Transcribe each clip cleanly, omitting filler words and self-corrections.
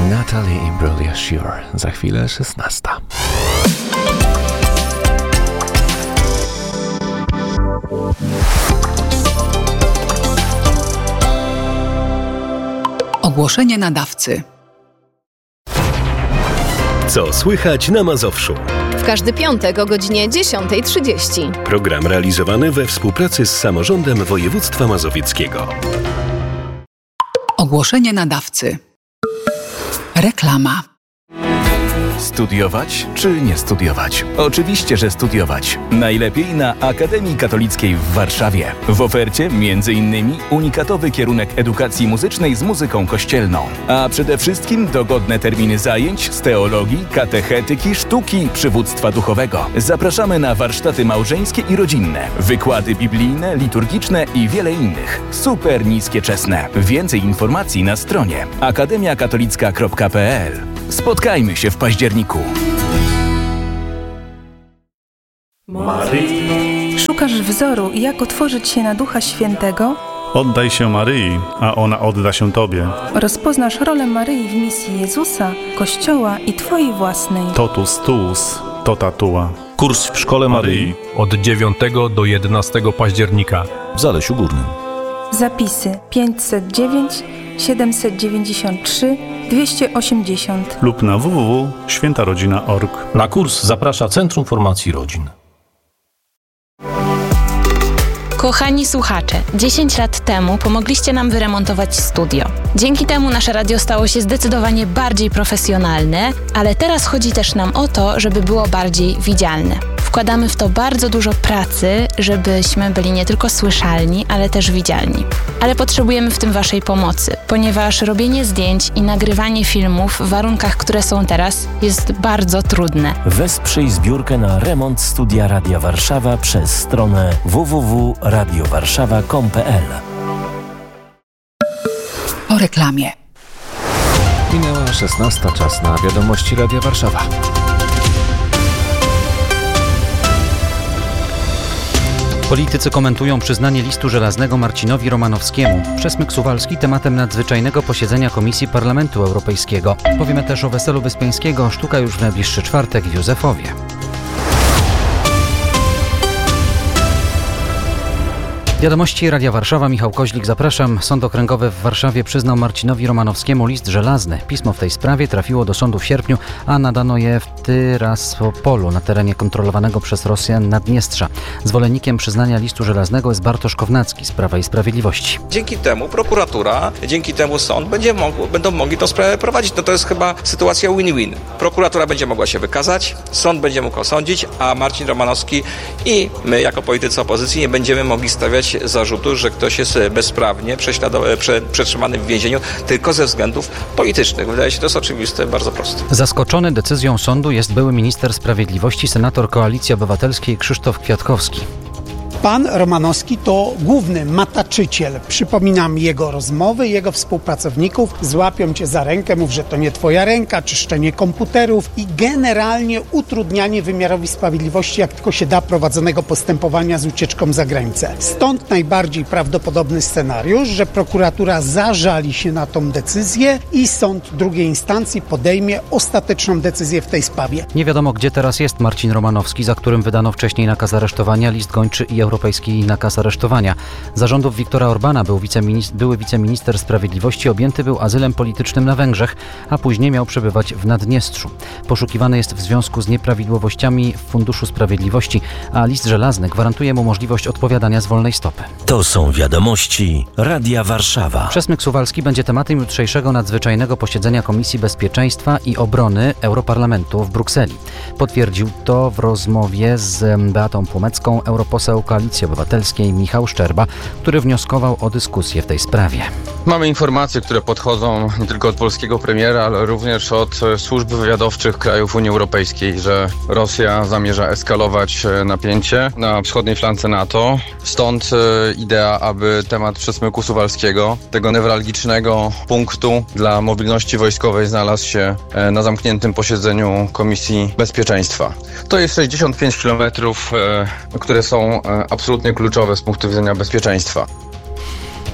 Natalie Imbruglia Shure. Za chwilę 16. Ogłoszenie nadawcy. Co słychać na Mazowszu? W każdy piątek o godzinie 10:30. Program realizowany we współpracy z Samorządem Województwa Mazowieckiego. Ogłoszenie nadawcy. Reklama. Studiować czy nie studiować? Oczywiście, że studiować. Najlepiej na Akademii Katolickiej w Warszawie. W ofercie m.in. unikatowy kierunek edukacji muzycznej z muzyką kościelną. A przede wszystkim dogodne terminy zajęć z teologii, katechetyki, sztuki, przywództwa duchowego. Zapraszamy na warsztaty małżeńskie i rodzinne, wykłady biblijne, liturgiczne i wiele innych. Super niskie czesne. Więcej informacji na stronie akademiakatolicka.pl. Spotkajmy się w październiku. Maryi. Szukasz wzoru, jak otworzyć się na Ducha Świętego? Oddaj się Maryi, a ona odda się Tobie. Rozpoznasz rolę Maryi w misji Jezusa, Kościoła i Twojej własnej. Totus tuus, tota tua. Kurs w Szkole Maryi od 9 do 11 października w Zalesiu Górnym. Zapisy 509 793 280 lub na www.świętarodzina.org. Na kurs zaprasza Centrum Formacji Rodzin. Kochani słuchacze, 10 lat temu pomogliście nam wyremontować studio. Dzięki temu nasze radio stało się zdecydowanie bardziej profesjonalne, ale teraz chodzi też nam o to, żeby było bardziej widzialne. Wkładamy w to bardzo dużo pracy, żebyśmy byli nie tylko słyszalni, ale też widzialni. Ale potrzebujemy w tym Waszej pomocy, ponieważ robienie zdjęć i nagrywanie filmów w warunkach, które są teraz, jest bardzo trudne. Wesprzyj zbiórkę na remont studia Radia Warszawa przez stronę www.radiowarszawa.com.pl. Po reklamie. Minęła 16, czas na wiadomości Radia Warszawa. Politycy komentują przyznanie listu żelaznego Marcinowi Romanowskiemu. Przesmyk Suwalski tematem nadzwyczajnego posiedzenia Komisji Parlamentu Europejskiego. Powiemy też o weselu Wyspiańskiego. Sztuka już w najbliższy czwartek w Józefowie. Wiadomości Radia Warszawa, Michał Koźlik, zapraszam. Sąd Okręgowy w Warszawie przyznał Marcinowi Romanowskiemu list żelazny. Pismo w tej sprawie trafiło do sądu w sierpniu, a nadano je w Tyraspolu, na terenie kontrolowanego przez Rosjan Naddniestrza. Zwolennikiem przyznania listu żelaznego jest Bartosz Kownacki z Prawa i Sprawiedliwości. Dzięki temu prokuratura, dzięki temu sąd będą mogli tę sprawę prowadzić. No to jest chyba sytuacja win-win. Prokuratura będzie mogła się wykazać, sąd będzie mógł osądzić, a Marcin Romanowski i my jako politycy opozycji nie będziemy mogli stawiać zarzutu, że ktoś jest bezprawnie przetrzymany w więzieniu tylko ze względów politycznych. Wydaje się, że to jest oczywiste, bardzo proste. Zaskoczony decyzją sądu jest były minister sprawiedliwości, senator Koalicji Obywatelskiej Krzysztof Kwiatkowski. Pan Romanowski to główny mataczyciel. Przypominam jego rozmowy, jego współpracowników. Złapią cię za rękę, mów, że to nie twoja ręka, czyszczenie komputerów i generalnie utrudnianie wymiarowi sprawiedliwości, jak tylko się da, prowadzonego postępowania z ucieczką za granicę. Stąd najbardziej prawdopodobny scenariusz, że prokuratura zażali się na tą decyzję i sąd drugiej instancji podejmie ostateczną decyzję w tej sprawie. Nie wiadomo, gdzie teraz jest Marcin Romanowski, za którym wydano wcześniej nakaz aresztowania, list gończy i europejski nakaz aresztowania. Za rządów Viktora Orbana były wiceminister sprawiedliwości objęty był azylem politycznym na Węgrzech, a później miał przebywać w Naddniestrzu. Poszukiwany jest w związku z nieprawidłowościami w Funduszu Sprawiedliwości, a list żelazny gwarantuje mu możliwość odpowiadania z wolnej stopy. To są wiadomości Radia Warszawa. Przesmyk Suwalski będzie tematem jutrzejszego nadzwyczajnego posiedzenia Komisji Bezpieczeństwa i Obrony Europarlamentu w Brukseli. Potwierdził to w rozmowie z Beatą Płomecką europoseł Koalicji Obywatelskiej Michał Szczerba, który wnioskował o dyskusję w tej sprawie. Mamy informacje, które podchodzą nie tylko od polskiego premiera, ale również od służb wywiadowczych krajów Unii Europejskiej, że Rosja zamierza eskalować napięcie na wschodniej flance NATO. Stąd idea, aby temat przesmyku suwalskiego, tego newralgicznego punktu dla mobilności wojskowej, znalazł się na zamkniętym posiedzeniu Komisji Bezpieczeństwa. To jest 65 kilometrów, które są absolutnie kluczowe z punktu widzenia bezpieczeństwa.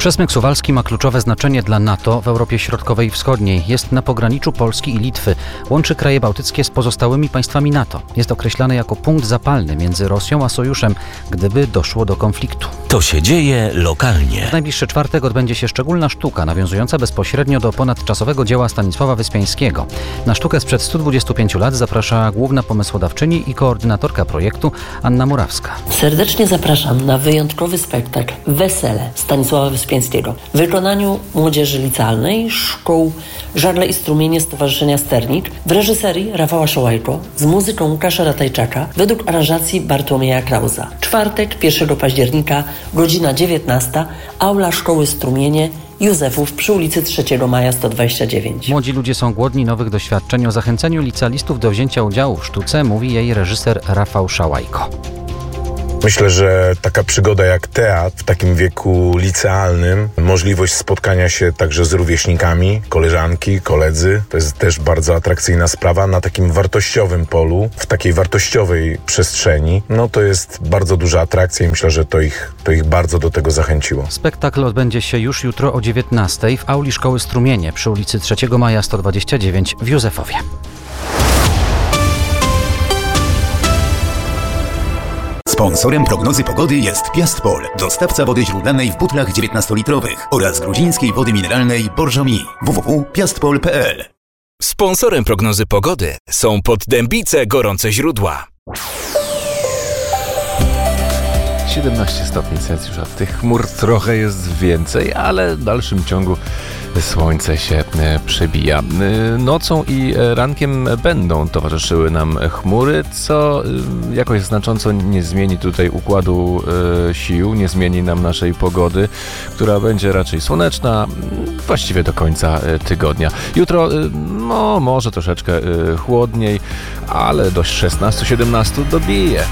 Przesmyk suwalski ma kluczowe znaczenie dla NATO w Europie Środkowej i Wschodniej. Jest na pograniczu Polski i Litwy. Łączy kraje bałtyckie z pozostałymi państwami NATO. Jest określany jako punkt zapalny między Rosją a Sojuszem, gdyby doszło do konfliktu. To się dzieje lokalnie. W najbliższy czwartek odbędzie się szczególna sztuka, nawiązująca bezpośrednio do ponadczasowego dzieła Stanisława Wyspiańskiego. Na sztukę sprzed 125 lat zaprasza główna pomysłodawczyni i koordynatorka projektu Anna Murawska. Serdecznie zapraszam na wyjątkowy spektakl Wesele Stanisława Wyspiańskiego w wykonaniu młodzieży licealnej szkół Żagle i Strumienie Stowarzyszenia Sternik w reżyserii Rafała Szołajko z muzyką Łukasza Ratajczaka według aranżacji Bartłomieja Krauza. Czwartek, 1 października, godzina 19, aula Szkoły Strumienie Józefów przy ulicy 3 Maja 129. Młodzi ludzie są głodni nowych doświadczeń. O zachęceniu licealistów do wzięcia udziału w sztuce mówi jej reżyser Rafał Szałajko. Myślę, że taka przygoda jak teatr w takim wieku licealnym, możliwość spotkania się także z rówieśnikami, koleżanki, koledzy, to jest też bardzo atrakcyjna sprawa na takim wartościowym polu, w takiej wartościowej przestrzeni. No to jest bardzo duża atrakcja i myślę, że to ich bardzo do tego zachęciło. Spektakl odbędzie się już jutro o 19:00 w auli Szkoły Strumienie przy ulicy 3 Maja 129 w Józefowie. Sponsorem prognozy pogody jest Piastpol, dostawca wody źródlanej w butlach 19-litrowych oraz gruzińskiej wody mineralnej Borżomi. www.piastpol.pl. Sponsorem prognozy pogody są Poddębice Gorące Źródła. 17 stopni Celsjusza. Tych chmur trochę jest więcej, ale w dalszym ciągu słońce się przebija. Nocą i rankiem będą towarzyszyły nam chmury, co jakoś znacząco nie zmieni tutaj układu sił, nie zmieni nam naszej pogody, która będzie raczej słoneczna właściwie do końca tygodnia. Jutro może troszeczkę chłodniej, ale do 16-17 dobije.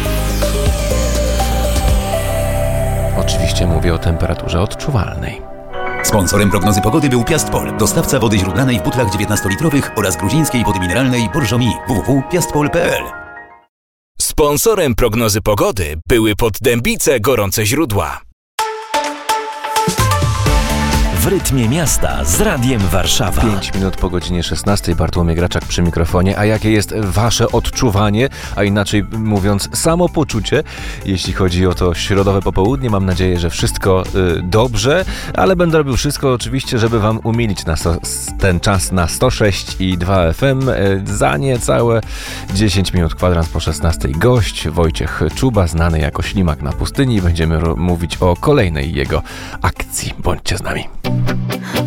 Oczywiście mówię o temperaturze odczuwalnej. Sponsorem prognozy pogody był Piastpol, dostawca wody źródlanej w butlach 19-litrowych oraz gruzińskiej wody mineralnej Borżomi. www.piastpol.pl. Sponsorem prognozy pogody były Poddębice Gorące Źródła. W rytmie miasta z Radiem Warszawa. 5 minut po godzinie 16. Bartłomiej Graczak przy mikrofonie. A jakie jest wasze odczuwanie, a inaczej mówiąc samopoczucie, jeśli chodzi o to środowe popołudnie? Mam nadzieję, że wszystko dobrze, ale będę robił wszystko oczywiście, żeby wam umilić ten czas na 106,2 FM. Za niecałe 10 minut, kwadrans po 16. Gość Wojciech Czuba, znany jako Ślimak na pustyni. Będziemy mówić o kolejnej jego akcji. Bądźcie z nami.